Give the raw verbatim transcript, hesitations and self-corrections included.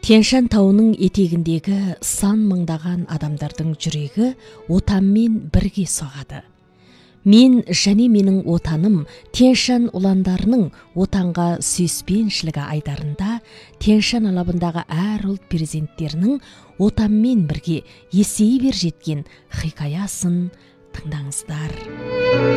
Тянь-Шань тауының етегіндегі сан мыңдаған адамдардың жүрегі отанмен бірге соғады. Мен және менің отаным Тянь-Шань ұландарының отанға сүйіспеншілігі айдарында Тянь-Шань алабындағы әр ұлт перзенттерінің отанмен бірге есейе бер жеткен хикаясын тыңдаңыздар.